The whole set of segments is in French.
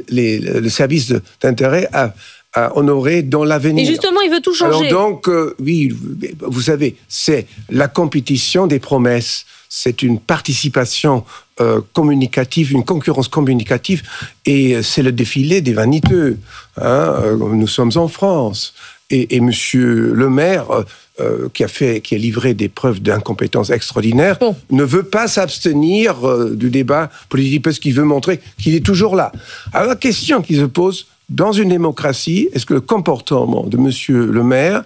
le service d'intérêt à honorer dans l'avenir. Et justement, il veut tout changer. Alors donc, oui, vous savez, c'est la compétition des promesses. C'est une participation communicative, une concurrence communicative, et c'est le défilé des vaniteux. Nous sommes en France. Et Monsieur le maire, qui a livré des preuves d'incompétence extraordinaire, ne veut pas s'abstenir du débat politique parce qu'il veut montrer qu'il est toujours là. Alors la question qui se pose, dans une démocratie, est-ce que le comportement de Monsieur le maire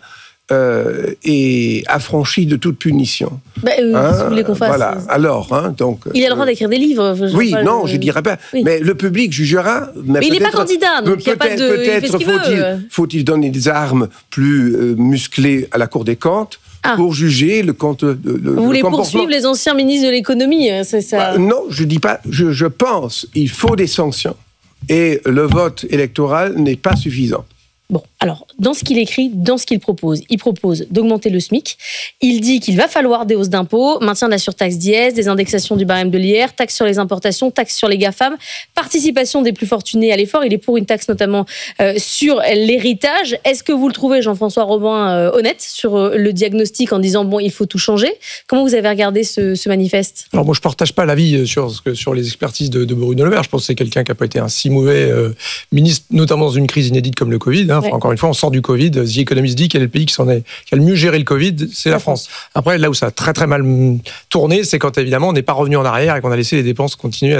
est affranchi de toute punition? Si vous voulez qu'on fasse... Voilà. Alors, donc... Il a le droit d'écrire des livres. Je dirais pas. Oui. Mais le public jugera. Mais il n'est pas candidat, donc il n'y a pas de... Peut-être faut-il donner des armes plus musclées à la Cour des comptes pour juger le compte. Vous voulez poursuivre les anciens ministres de l'économie, c'est ça? Non, je dis pas. Je pense il faut des sanctions. Et le vote électoral n'est pas suffisant. Bon, alors, dans ce qu'il écrit, dans ce qu'il propose, il propose d'augmenter le SMIC. Il dit qu'il va falloir des hausses d'impôts, maintien de la surtaxe d'IS, des indexations du barème de l'IR, taxes sur les importations, taxes sur les GAFAM, participation des plus fortunés à l'effort. Il est pour une taxe notamment sur l'héritage. Est-ce que vous le trouvez, Jean-François Robin, honnête sur le diagnostic en disant, il faut tout changer? Comment vous avez regardé ce manifeste? Alors moi, je ne partage pas l'avis sur les expertises de Bruno Le Maire. Je pense que c'est quelqu'un qui n'a pas été un si mauvais ministre, notamment dans une crise inédite comme le Covid. Encore une fois, on sort du Covid. The Economist dit quel est le pays qui a le mieux géré le Covid, c'est la France. Après, là où ça a très très mal tourné, c'est quand évidemment on n'est pas revenu en arrière et qu'on a laissé les dépenses continuer à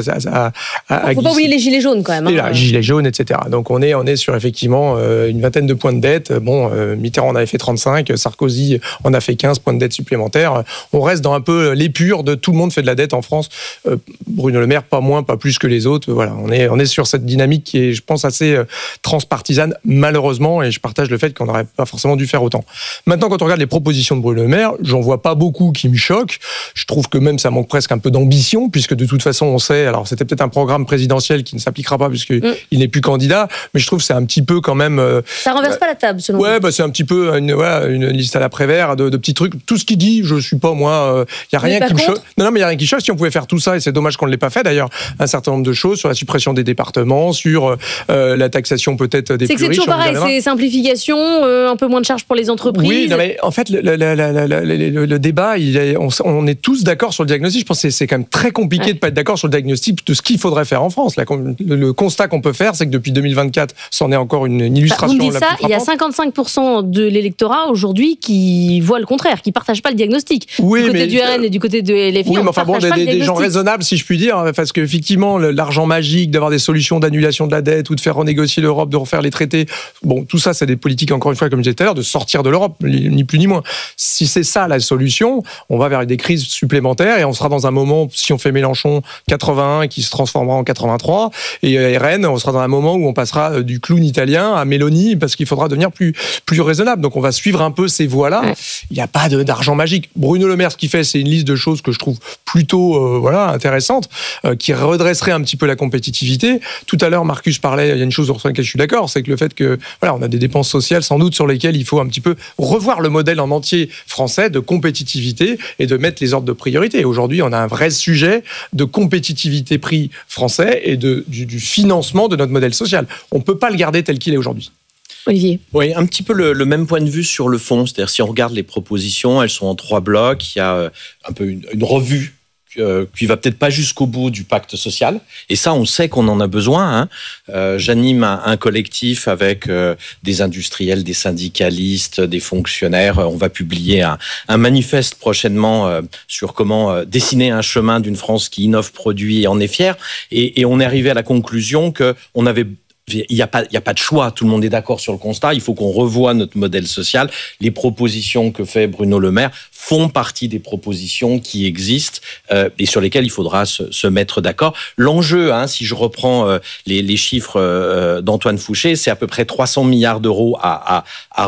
faut pas oublier les gilets jaunes quand même. Les gilets jaunes, etc. Donc on est sur effectivement une vingtaine de points de dette. Mitterrand en avait fait 35, Sarkozy en a fait 15 points de dette supplémentaires. On reste dans un peu l'épure de tout le monde fait de la dette en France. Bruno Le Maire, pas moins, pas plus que les autres. Voilà, on est sur cette dynamique qui est, je pense, assez transpartisane, malheureusement, et je partage le fait qu'on n'aurait pas forcément dû faire autant. Maintenant, quand on regarde les propositions de Bruno Le Maire, j'en vois pas beaucoup qui me choquent. Je trouve que même ça manque presque un peu d'ambition, puisque de toute façon, on sait, alors c'était peut-être un programme présidentiel qui ne s'appliquera pas puisqu'il n'est plus candidat, mais je trouve que c'est un petit peu quand même... ça renverse pas la table, selon vous. C'est un petit peu une liste à l'après-vert de petits trucs. Tout ce qu'il dit, je suis pas, moi... Il n'y a rien qui me choque. Non, mais il n'y a rien qui choque. Si on pouvait faire tout ça, et c'est dommage qu'on ne l'ait pas fait d'ailleurs, un certain nombre de choses sur la suppression des départements, sur la taxation peut-être des plus riches. C'est toujours pareil, c'est simplification, un peu moins de charges pour les entreprises. Oui, non, mais en fait, le débat, on est tous d'accord sur le diagnostic. Je pense que c'est quand même très compliqué de ne pas être d'accord sur le diagnostic de ce qu'il faudrait faire en France. Le constat qu'on peut faire, c'est que depuis 2024, c'en est encore une illustration. Vous me dites ça, il y a 55% de l'électorat aujourd'hui qui voit le contraire, qui ne partagent pas le diagnostic. Oui, du côté du RN et du côté de LFI, oui, mais enfin bon, des gens raisonnables, si je puis dire, parce qu'effectivement, l'argent magique, d'avoir des solutions d'annulation de la dette ou de faire renégocier l'Europe, de refaire les traités, tout ça, c'est des politiques, encore une fois, comme je disais tout à l'heure, de sortir de l'Europe, ni plus ni moins. Si c'est ça la solution, on va vers des crises supplémentaires et on sera dans un moment, si on fait Mélenchon 81 qui se transformera en 83, et RN, on sera dans un moment où on passera du clown italien à Mélanie parce qu'il faudra devenir plus raisonnable. Donc on va suivre un peu ces voies-là. Il n'y a pas d'argent magique. Bruno Le Maire, ce qu'il fait, c'est une liste de choses que je trouve plutôt intéressantes, qui redresserait un petit peu la compétitivité. Tout à l'heure, Marcus parlait, il y a une chose sur laquelle je suis d'accord, c'est que le fait que on a des dépenses sociales sans doute sur lesquelles il faut un petit peu revoir le modèle en entier français de compétitivité et de mettre les ordres de priorité. Aujourd'hui, on a un vrai sujet de compétitivité prix français et du financement de notre modèle social. On ne peut pas le garder tel qu'il est aujourd'hui. Olivier. Oui, un petit peu le même point de vue sur le fond. C'est-à-dire, si on regarde les propositions, elles sont en 3 blocs. Il y a un peu une revue qui va peut-être pas jusqu'au bout du pacte social. Et ça, on sait qu'on en a besoin. J'anime un collectif avec des industriels, des syndicalistes, des fonctionnaires. On va publier un manifeste prochainement sur comment dessiner un chemin d'une France qui innove, produit et en est fière. Et on est arrivé à la conclusion qu'on avait... Il n'y a pas de choix, tout le monde est d'accord sur le constat, il faut qu'on revoie notre modèle social. Les propositions que fait Bruno Le Maire font partie des propositions qui existent et sur lesquelles il faudra se mettre d'accord. L'enjeu, si je reprends les chiffres d'Antoine Fouché, c'est à peu près 300 milliards d'euros à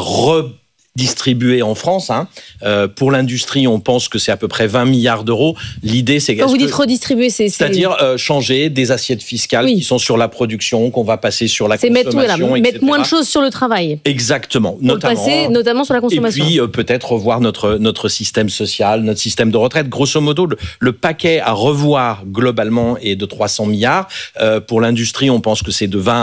redistribuer en France. Pour l'industrie, on pense que c'est à peu près 20 milliards d'euros. L'idée, c'est... Quand vous dites redistribuer, c'est-à-dire changer des assiettes fiscales qui sont sur la production, qu'on va passer sur la consommation, mettre moins de choses sur le travail. Exactement. Notamment sur la consommation. Et puis, peut-être revoir notre système social, notre système de retraite. Grosso modo, le paquet à revoir globalement est de 300 milliards. Pour l'industrie, on pense que c'est de 20